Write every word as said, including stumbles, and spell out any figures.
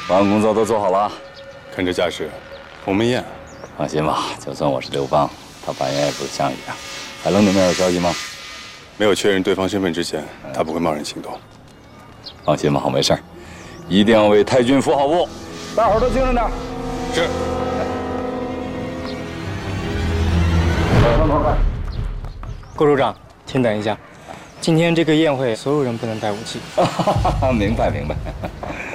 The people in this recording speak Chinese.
保安工作都做好了， 看这架势，鸿门宴。 放心吧，就算我是刘邦，他反应也不是项羽啊。海龙那边有消息吗？ 没有确认对方身份之前，他不会贸然行动。 放心吧，我没事儿，一定要为太君服好务。大伙儿都精神点。 是。 顾处长，请等一下。今天这个宴会，所有人不能带武器。 明白明白。